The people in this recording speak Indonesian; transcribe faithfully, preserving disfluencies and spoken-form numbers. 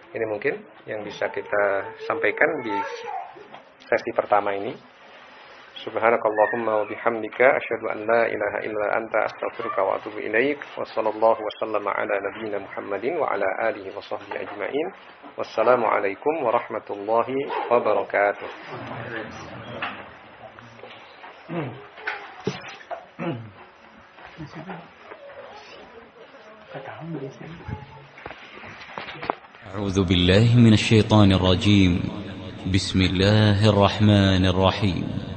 Ini mungkin yang bisa kita sampaikan di sesi pertama ini. Subhanakallahumma wa bihamdika asyhadu an la ilaha illa anta astaghfiruka wa atubu ilaik. Wa sallallahu wa sallama ala nabiyyina Muhammadin wa ala alihi wa sahbihi ajma'in. Wassalamu alaikum warahmatullahi wabarakatuh. أعوذ بالله من الشيطان الرجيم. بسم الله الرحمن الرحيم.